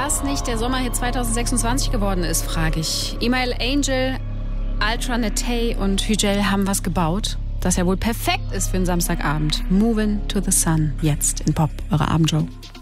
das nicht der Sommerhit 2026 geworden ist, frage ich. Email Angel, Ultra Netay und Hügel haben was gebaut, das ja wohl perfekt ist für einen Samstagabend. Movin' to the Sun, jetzt in Pop, eure Abendshow.